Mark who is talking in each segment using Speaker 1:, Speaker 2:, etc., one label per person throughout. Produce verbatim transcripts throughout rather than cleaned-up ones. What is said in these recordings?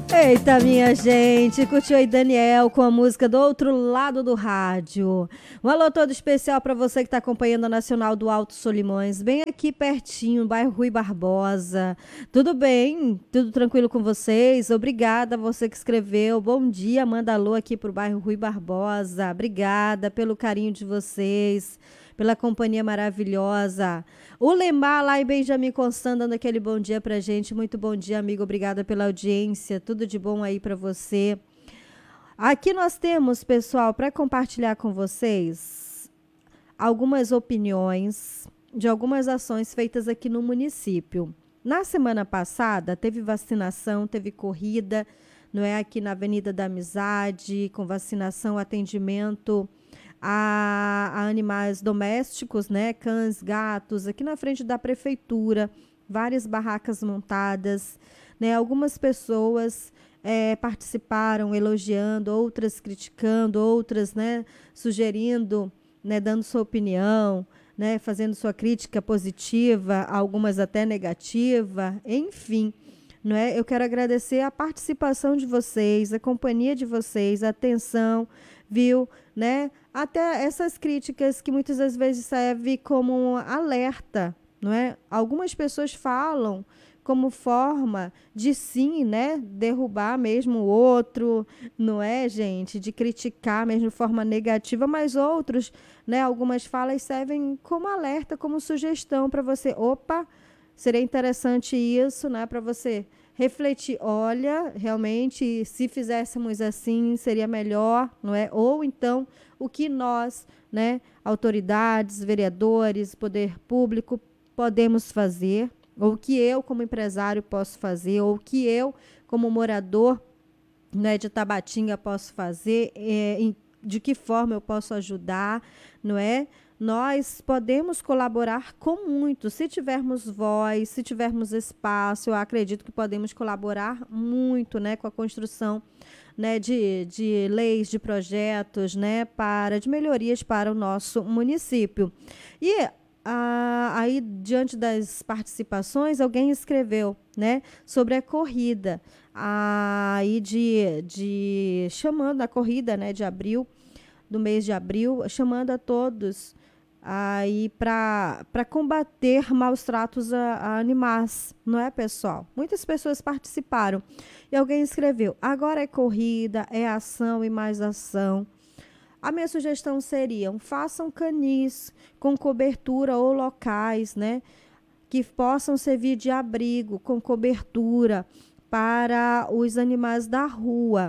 Speaker 1: Eita, minha gente, curtiu aí Daniel com a música do outro lado do rádio. Um alô todo especial para você que está acompanhando a Nacional do Alto Solimões, bem aqui pertinho, bairro Rui Barbosa. Tudo bem? Tudo tranquilo com vocês? Obrigada a você que escreveu. Bom dia, manda alô aqui pro bairro Rui Barbosa. Obrigada pelo carinho de vocês, pela companhia maravilhosa. O Lemar lá em Benjamin Constant dando aquele bom dia pra gente. Muito bom dia, amigo. Obrigada pela audiência. Tudo de bom aí pra você. Aqui nós temos, pessoal, para compartilhar com vocês algumas opiniões de algumas ações feitas aqui no município. Na semana passada, teve vacinação, teve corrida, não é? Aqui na Avenida da Amizade, com vacinação, atendimento A, a animais domésticos, né? Cães, gatos, aqui na frente da prefeitura, várias barracas montadas, né? Algumas pessoas é, participaram elogiando, outras criticando, outras, né, sugerindo, né, dando sua opinião, né, fazendo sua crítica positiva, algumas até negativa, enfim. Não é? Eu quero agradecer a participação de vocês, a companhia de vocês, a atenção, viu, né? Até essas críticas que muitas das vezes servem como um alerta, não é? Algumas pessoas falam como forma de sim, né, derrubar mesmo o outro, não é, gente, de criticar mesmo de forma negativa, mas outros, né, algumas falas servem como alerta, como sugestão para você, opa, seria interessante isso, né, para você refletir, olha, realmente, se fizéssemos assim, seria melhor, não é? Ou então, o que nós, né, autoridades, vereadores, poder público, podemos fazer, ou o que eu, como empresário, posso fazer, ou o que eu, como morador, né, de Tabatinga, posso fazer, é, em, de que forma eu posso ajudar, não é? Nós podemos colaborar com muito, se tivermos voz, se tivermos espaço, eu acredito que podemos colaborar muito, né, com a construção, né, de, de leis, de projetos, né, para, de melhorias para o nosso município. E ah, aí, diante das participações, alguém escreveu, né, sobre a corrida, aí de, de chamando a corrida, né, de abril, do mês de abril, chamando a todos aí para combater maus tratos a, a animais, não é, pessoal? Muitas pessoas participaram. E alguém escreveu, agora é corrida, é ação e mais ação. A minha sugestão seria, façam canis com cobertura ou locais, né, que possam servir de abrigo, com cobertura para os animais da rua.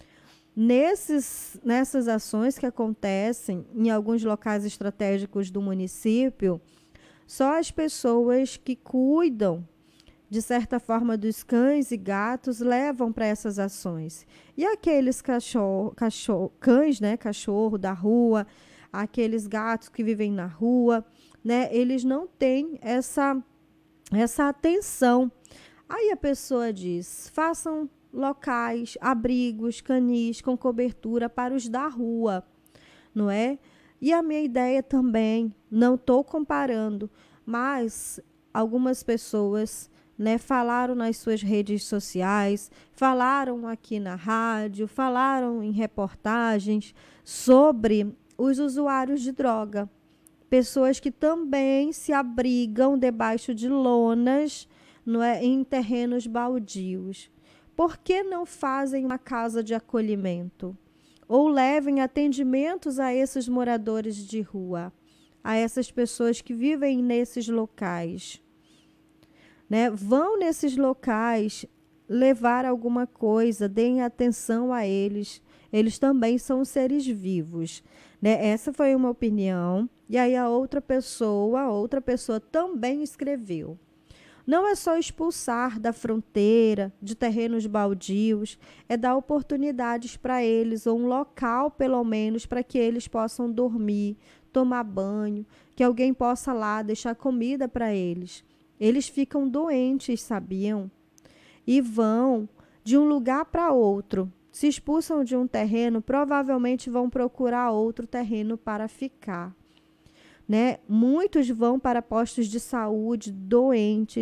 Speaker 1: Nesses, nessas ações que acontecem em alguns locais estratégicos do município, só as pessoas que cuidam, de certa forma, dos cães e gatos levam para essas ações. E aqueles cachorro, cachorro, cães, né, cachorro da rua, aqueles gatos que vivem na rua, né, eles não têm essa, essa atenção. Aí a pessoa diz, façam locais, abrigos, canis com cobertura para os da rua, não é? E a minha ideia também, não estou comparando, mas algumas pessoas, né, falaram nas suas redes sociais, falaram aqui na rádio, falaram em reportagens sobre os usuários de droga. Pessoas que também se abrigam debaixo de lonas, não é, em terrenos baldios. Por que não fazem uma casa de acolhimento? Ou levem atendimentos a esses moradores de rua, a essas pessoas que vivem nesses locais, né? Vão nesses locais levar alguma coisa, deem atenção a eles. Eles também são seres vivos, né? Essa foi uma opinião. E aí a outra pessoa, a outra pessoa também escreveu. Não é só expulsar da fronteira, de terrenos baldios, é dar oportunidades para eles, ou um local, pelo menos, para que eles possam dormir, tomar banho, que alguém possa lá deixar comida para eles. Eles ficam doentes, sabiam? E vão de um lugar para outro. Se expulsam de um terreno, provavelmente vão procurar outro terreno para ficar. Né? Muitos vão para postos de saúde doentes,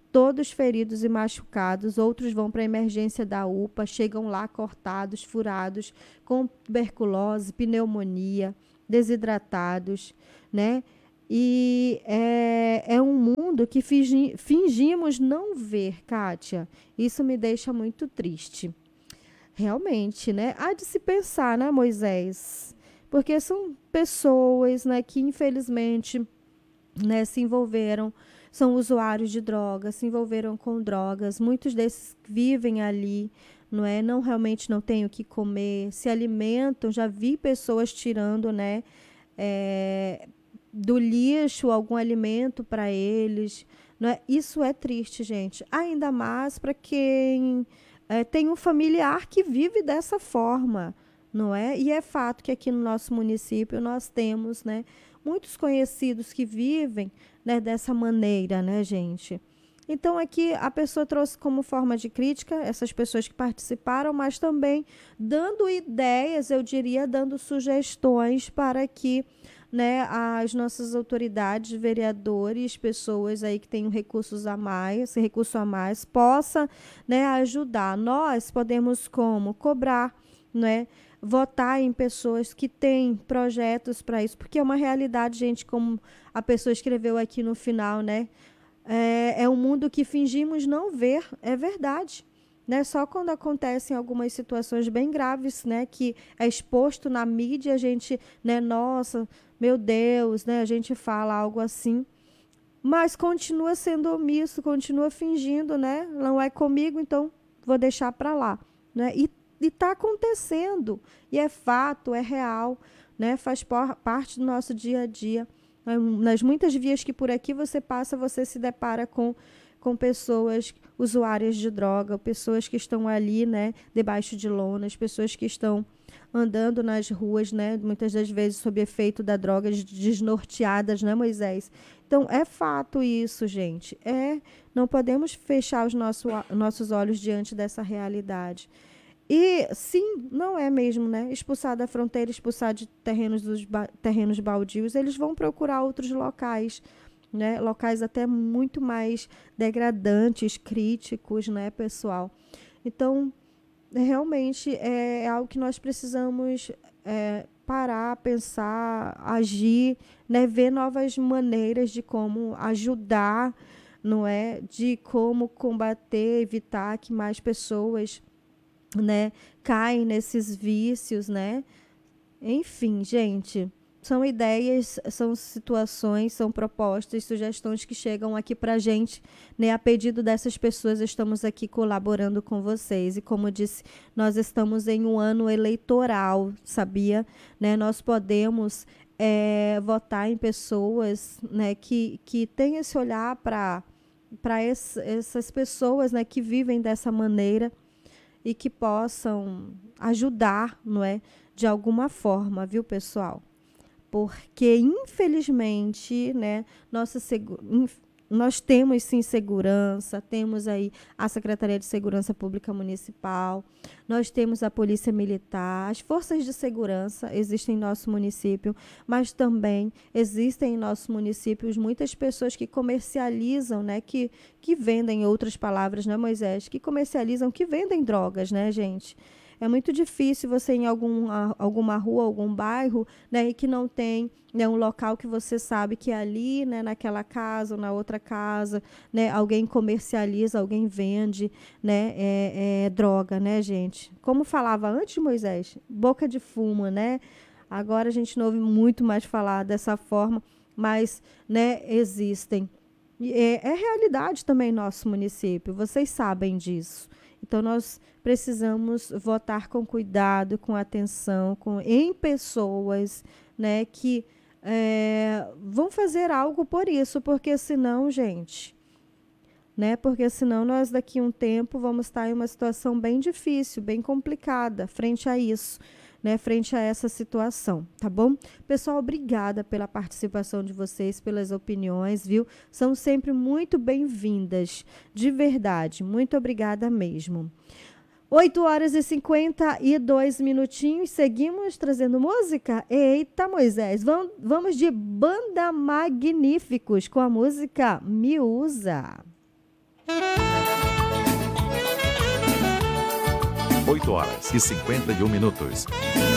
Speaker 1: todos feridos e machucados, outros vão para a emergência da U P A, chegam lá cortados, furados, com tuberculose, pneumonia, desidratados, né? E é, é um mundo que fingi, fingimos não ver, Kátia. Isso me deixa muito triste. Realmente, né? Há de se pensar, né, Moisés? Porque são pessoas, né, que infelizmente, né, se envolveram, são usuários de drogas, se envolveram com drogas. Muitos desses vivem ali, não é? Não realmente não têm o que comer, se alimentam. Já vi pessoas tirando, né, é, do lixo algum alimento para eles. Não é? Isso é triste, gente. Ainda mais para quem é, tem um familiar que vive dessa forma, não é? E é fato que aqui no nosso município nós temos, né, muitos conhecidos que vivem, né, dessa maneira, né, gente? Então, aqui a pessoa trouxe como forma de crítica essas pessoas que participaram, mas também dando ideias, eu diria, dando sugestões para que, né, as nossas autoridades, vereadores, pessoas aí que tenham recursos a mais, recurso a mais, possa, né, ajudar. Nós podemos como? Cobrar, né? Votar em pessoas que têm projetos para isso, porque é uma realidade, gente, como a pessoa escreveu aqui no final, né? É, é um mundo que fingimos não ver, é verdade. Né? Só quando acontecem algumas situações bem graves, né, que é exposto na mídia, a gente, né, nossa, meu Deus, né, a gente fala algo assim, mas continua sendo omisso, continua fingindo, né? Não é comigo, então vou deixar para lá, né? E está acontecendo, e é fato, é real, né? Faz por, parte do nosso dia a dia. Nas muitas vias que por aqui você passa, você se depara com, com pessoas usuárias de droga, pessoas que estão ali, né, debaixo de lonas, pessoas que estão andando nas ruas, né, muitas das vezes sob efeito da droga, desnorteadas, né, Moisés? Então, é fato isso, gente. É, não podemos fechar os nosso, nossos olhos diante dessa realidade. E, sim, não é mesmo, né? Expulsar da fronteira, expulsar de terrenos, dos ba terrenos baldios, eles vão procurar outros locais, né? Locais até muito mais degradantes, críticos, né, pessoal? Então, realmente, é algo que nós precisamos é, parar, pensar, agir, né? Ver novas maneiras de como ajudar, não é? De como combater, evitar que mais pessoas, né, caem nesses vícios, né? Enfim, gente, são ideias, são situações, são propostas, sugestões que chegam aqui pra gente, né? A pedido dessas pessoas, estamos aqui colaborando com vocês. E como disse, nós estamos em um ano eleitoral, sabia? Né? Nós podemos é, votar em pessoas, né, que, que têm esse olhar para para essas pessoas, né, que vivem dessa maneira, e que possam ajudar, não é, de alguma forma, viu, pessoal? Porque, infelizmente, né, nossa segu... nós temos, sim, segurança, temos aí a Secretaria de Segurança Pública Municipal, nós temos a Polícia Militar, as forças de segurança existem em nosso município, mas também existem em nosso município muitas pessoas que comercializam, né, que, que vendem, outras palavras, né, Moisés, que comercializam, que vendem drogas, né, gente? É muito difícil você ir em algum, alguma rua, algum bairro, né, e que não tem, né, um local que você sabe que ali, né, naquela casa ou na outra casa, né, alguém comercializa, alguém vende, né, é, é, droga, né, gente? Como falava antes, Moisés, boca de fumo, né? Agora a gente não ouve muito mais falar dessa forma, mas, né, existem. E é, é realidade também em nosso município, vocês sabem disso. Então, nós precisamos votar com cuidado, com atenção, com, em pessoas, né, que é, vão fazer algo por isso, porque senão, gente, né, porque senão nós daqui a um tempo vamos estar em uma situação bem difícil, bem complicada frente a isso, né, frente a essa situação, tá bom? Pessoal, obrigada pela participação de vocês, pelas opiniões, viu? São sempre muito bem-vindas, de verdade, muito obrigada mesmo. oito horas e cinquenta e dois minutinhos, seguimos trazendo música? Eita, Moisés, vamos, vamos de Banda Magníficos com a música Me Usa.
Speaker 2: oito horas e cinquenta e um minutos.